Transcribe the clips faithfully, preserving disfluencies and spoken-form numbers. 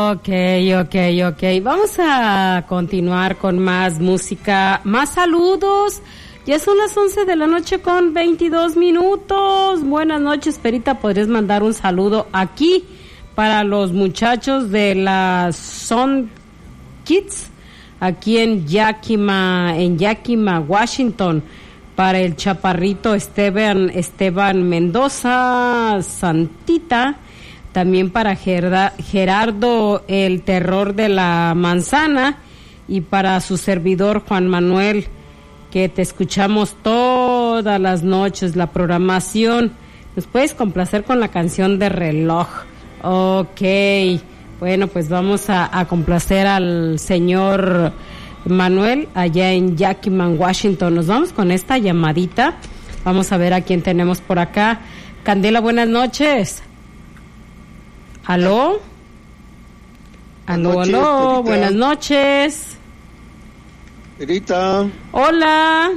Ok, ok, ok. Vamos a continuar con más música, más saludos. Ya son las once de la noche con veintidós minutos. Buenas noches, Perita. ¿Podrías mandar un saludo aquí para los muchachos de la Sun Kids aquí en Yakima, en Yakima, Washington? Para el chaparrito Esteban, Esteban Mendoza, Santita. También para Gerda, Gerardo, el terror de la manzana. Y para su servidor Juan Manuel, que te escuchamos todas las noches, la programación. ¿Nos puedes complacer con la canción de reloj? Ok, bueno, pues vamos a, a complacer al señor Manuel allá en Yakima, Washington. Nos vamos con esta llamadita. Vamos a ver a quién tenemos por acá. Candela, buenas noches. ¿Aló? Aló, noches, aló, Perita. buenas noches. Perita. Hola.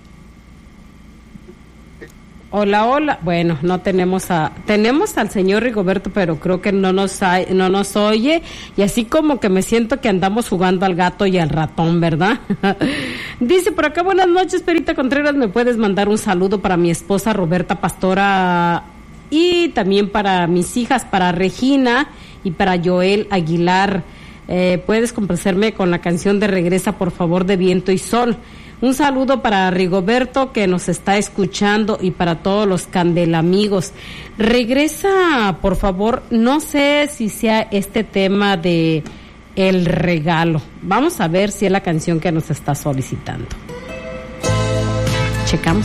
Hola, hola. Bueno, no tenemos a... Tenemos al señor Rigoberto, pero creo que no nos hay, no nos oye. Y así como que me siento que andamos jugando al gato y al ratón, ¿verdad? Dice por acá, buenas noches, Perita Contreras. ¿Me puedes mandar un saludo para mi esposa Roberta Pastora y también para mis hijas, para Regina y para Joel Aguilar? Eh, ¿Puedes complacerme con la canción de Regresa, por favor, de Viento y Sol? Un saludo para Rigoberto, que nos está escuchando, y para todos los candelamigos. Regresa, por favor. No sé si sea este tema de El Regalo. Vamos a ver si es la canción que nos está solicitando. Checamos.